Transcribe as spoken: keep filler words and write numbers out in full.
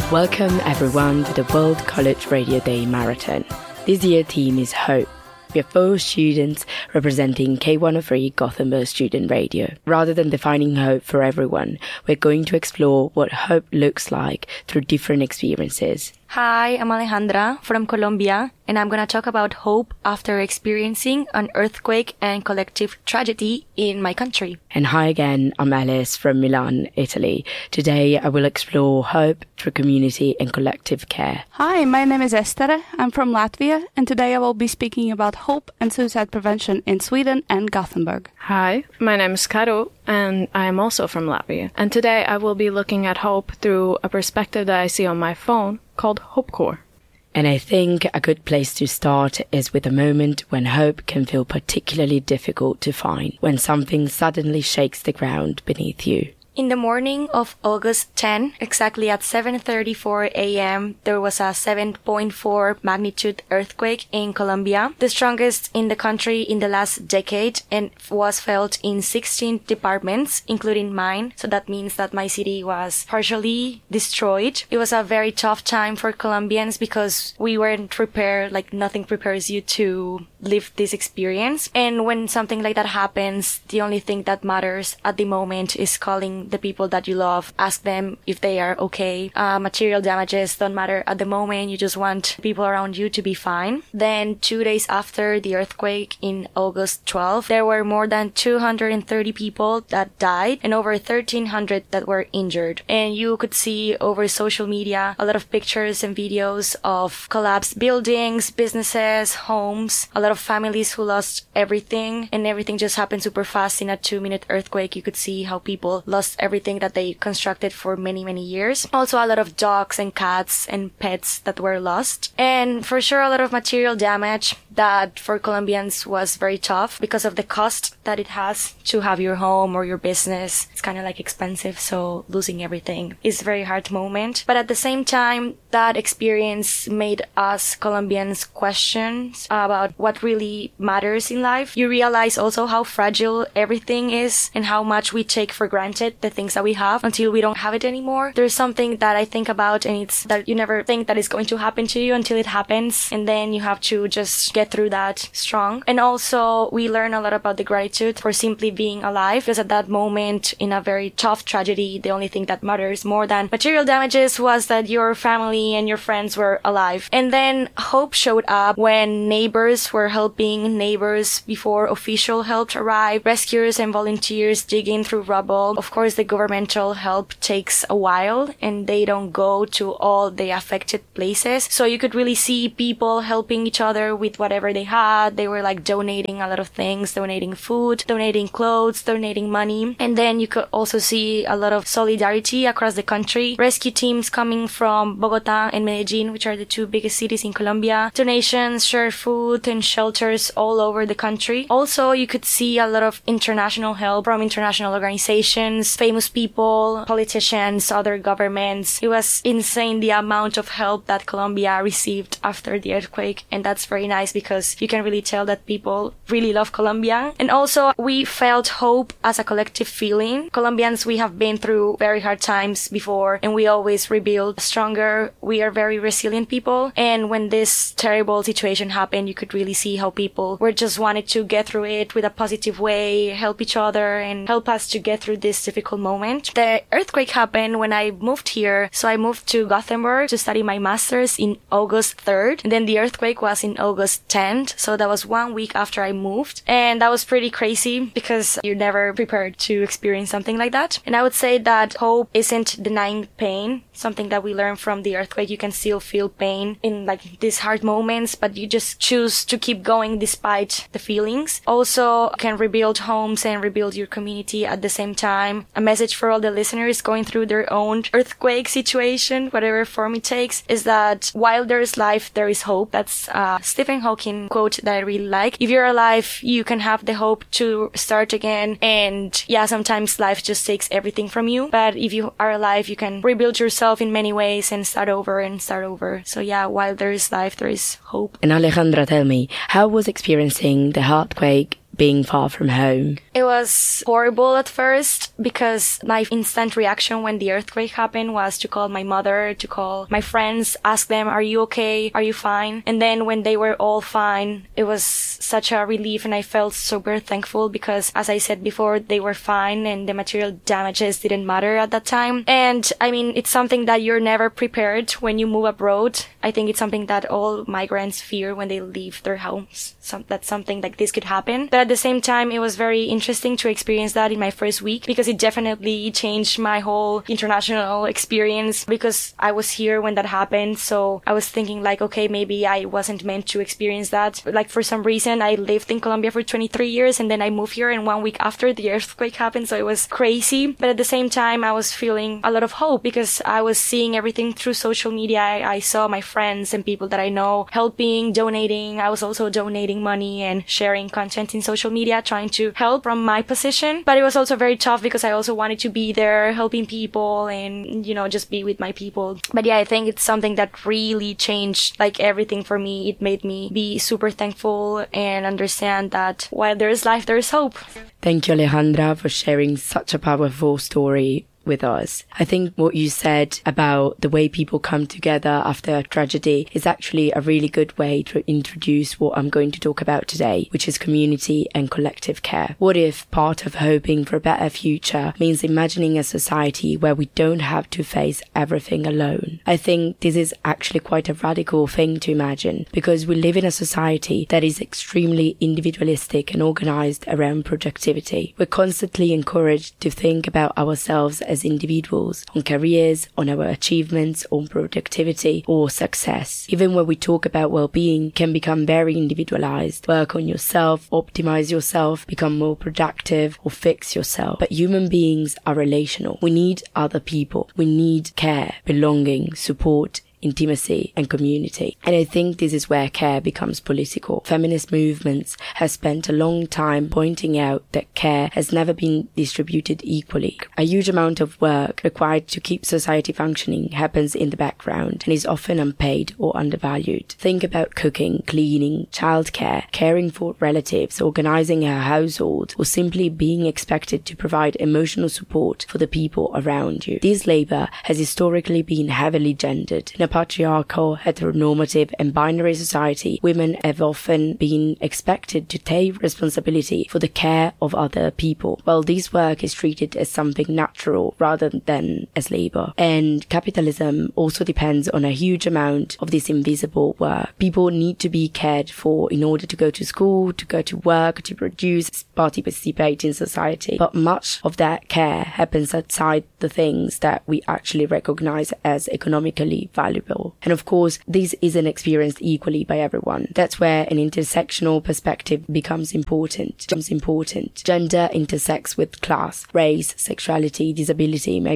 Welcome everyone to the World College Radio Day Marathon. This year's theme is Hope. We are four students representing K one oh three Gothenburg Student Radio. Rather than defining hope for everyone, we're going to explore what hope looks like through different experiences. Hi, I'm Alejandra from Colombia, and I'm going to talk about hope after experiencing an earthquake and collective tragedy in my country. And hi again, I'm Alice from Milan, Italy. Today I will explore hope through community and collective care. Hi, my name is Esther. I'm from Latvia, and today I will be speaking about hope and suicide prevention in Sweden and Gothenburg. Hi, my name is Karo, and I am also from Latvia. And today I will be looking at hope through a perspective that I see on my phone called HopeCore. And I think a good place to start is with a moment when hope can feel particularly difficult to find, when something suddenly shakes the ground beneath you. In the morning of August tenth, exactly at seven thirty-four a.m., there was a seven point four magnitude earthquake in Colombia, the strongest in the country in the last decade, and was felt in sixteen departments, including mine. So that means that my city was partially destroyed. It was a very tough time for Colombians because we weren't prepared, like nothing prepares you to live this experience. And when something like that happens, the only thing that matters at the moment is calling the people that you love, ask them if they are okay. Uh, material damages don't matter at the moment. You just want people around you to be fine. Then two days after the earthquake in August twelfth, there were more than two hundred thirty people that died and over thirteen hundred that were injured. And you could see over social media a lot of pictures and videos of collapsed buildings, businesses, homes, a lot of families who lost everything, and everything just happened super fast in a two minute earthquake. You could see how people lost everything that they constructed for many, many years. Also a lot of dogs and cats and pets that were lost. And for sure a lot of material damage that for Colombians was very tough because of the cost that it has to have your home or your business. It's kind of like expensive, so losing everything is a very hard moment. But at the same time, that experience made us Colombians question about what really matters in life. You realize also how fragile everything is and how much we take for granted the things that we have until we don't have it anymore. There's something that I think about, and it's that you never think that it's going to happen to you until it happens, and then you have to just get through that strong. And also we learn a lot about the gratitude for simply being alive, because at that moment in a very tough tragedy, the only thing that matters more than material damages was that your family and your friends were alive. And then hope showed up when neighbors were helping neighbors before official help arrived, rescuers and volunteers digging through rubble. Of course, the governmental help takes a while and they don't go to all the affected places. So you could really see people helping each other with whatever they had. They were like donating a lot of things, donating food, donating clothes, donating money. And then you could also see a lot of solidarity across the country. Rescue teams coming from Bogota and Medellin, which are the two biggest cities in Colombia. Donations, shared food and shelters all over the country. Also, you could see a lot of international help from international organizations, famous people, politicians, other governments. It was insane the amount of help that Colombia received after the earthquake, and that's very nice because you can really tell that people really love Colombia. And also, we felt hope as a collective feeling. Colombians, we have been through very hard times before, and we always rebuild stronger. We are very resilient people, and when this terrible situation happened, you could really see how people were just wanted to get through it with a positive way, help each other, and help us to get through this difficult moment. The earthquake happened when I moved here, so I moved to Gothenburg to study my master's in August third, and then the earthquake was in August tenth, so that was one week after I moved, and that was pretty crazy because you're never prepared to experience something like that. And I would say that hope isn't denying pain, something that we learned from the earthquake. You can still feel pain in like these hard moments, but you just choose to keep going despite the feelings. Also, you can rebuild homes and rebuild your community at the same time. A message for all the listeners going through their own earthquake situation, whatever form it takes, is that while there is life, there is hope. That's a Stephen Hawking quote that I really like. If you're alive, you can have the hope to start again. And yeah, sometimes life just takes everything from you. But if you are alive, you can rebuild yourself in many ways and start over and start over. So yeah, while there is life, there is hope. And Alejandra, tell me, how was experiencing the earthquake being far from home? It was horrible at first because my instant reaction when the earthquake happened was to call my mother, to call my friends, ask them, are you okay? Are you fine? And then when they were all fine, it was such a relief, and I felt super thankful because, as I said before, they were fine and the material damages didn't matter at that time. And I mean, it's something that you're never prepared when you move abroad. I think it's something that all migrants fear when they leave their homes, Some, that something like this could happen. But at the same time, it was very interesting to experience that in my first week because it definitely changed my whole international experience because I was here when that happened. So I was thinking like, okay, maybe I wasn't meant to experience that. Like for some reason, I lived in Colombia for twenty-three years and then I moved here, and one week after the earthquake happened. So it was crazy. But at the same time, I was feeling a lot of hope because I was seeing everything through social media. I, I saw my friends and people that I know helping, donating. I was also donating money and sharing content in social media, trying to help from my position. But it was also very tough because I also wanted to be there helping people and, you know, just be with my people. But yeah, I think it's something that really changed like everything for me. It made me be super thankful and understand that while there is life, there is hope. Thank you, Alejandra, for sharing such a powerful story with us. I think what you said about the way people come together after a tragedy is actually a really good way to introduce what I'm going to talk about today, which is community and collective care. What if part of hoping for a better future means imagining a society where we don't have to face everything alone? I think this is actually quite a radical thing to imagine because we live in a society that is extremely individualistic and organized around productivity. We're constantly encouraged to think about ourselves as as individuals, on careers, on our achievements, on productivity or success. Even when we talk about well-being, can become very individualized. Work on yourself, optimize yourself, become more productive, or fix yourself. But human beings are relational. We need other people. We need care, belonging, support, intimacy and community. And I think this is where care becomes political. Feminist movements have spent a long time pointing out that care has never been distributed equally. A huge amount of work required to keep society functioning happens in the background and is often unpaid or undervalued. Think about cooking, cleaning, childcare, caring for relatives, organizing a household, or simply being expected to provide emotional support for the people around you. This labor has historically been heavily gendered. In a patriarchal, heteronormative and binary society, women have often been expected to take responsibility for the care of other people, while this work is treated as something natural rather than as labor. And capitalism also depends on a huge amount of this invisible work. People need to be cared for in order to go to school, to go to work, to produce, participate in society. But much of that care happens outside the things that we actually recognize as economically valuable. And of course, this isn't experienced equally by everyone. That's where an intersectional perspective becomes important. Becomes important. Gender intersects with class, race, sexuality, disability,